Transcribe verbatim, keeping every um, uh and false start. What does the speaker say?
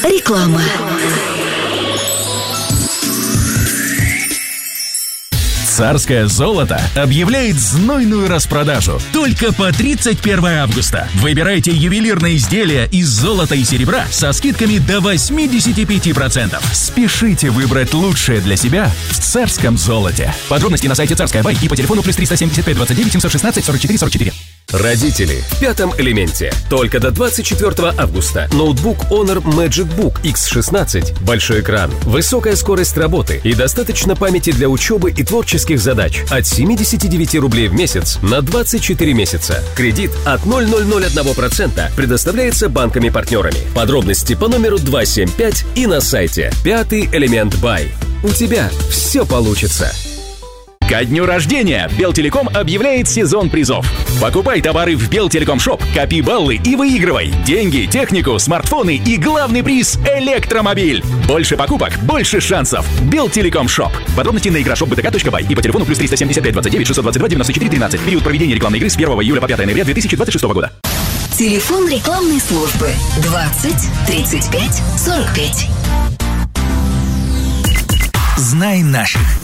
Реклама. Царское золото объявляет знойную распродажу только по тридцать первого августа. Выбирайте ювелирные изделия из золота и серебра со скидками до восемьдесят пять процентов. Спешите выбрать лучшее для себя в Царском золоте. Подробности на сайте Царская Бай и по телефону плюс триста семьдесят пять двадцать девять семьсот шестнадцать сорок четыре сорок четыре. Родители в пятом элементе. Только до двадцать четвёртого августа. Ноутбук Honor MagicBook икс шестнадцать. Большой экран, высокая скорость работы и достаточно памяти для учебы и творческих задач. От семьдесят девять рублей в месяц на двадцать четыре месяца. Кредит от ноль целых ноль ноль один процента предоставляется банками-партнерами. Подробности по номеру два семь пять и на сайте Пятый элемент Бай. У тебя все получится. Ко дню рождения Белтелеком объявляет сезон призов. Покупай товары в Белтелеком-шоп, копи баллы и выигрывай деньги, технику, смартфоны и главный приз – электромобиль. Больше покупок, больше шансов. Белтелеком-шоп. Подробности на игрошоп бэ тэ ка точка бай и по телефону плюс триста семьдесят пять двадцать девять шестьсот двадцать два девяносто четыре тринадцать. Период проведения рекламной игры с первого июля по пятое ноября две тысячи двадцать шестого года. Телефон рекламной службы двадцать тридцать пять сорок пять. Знай наших.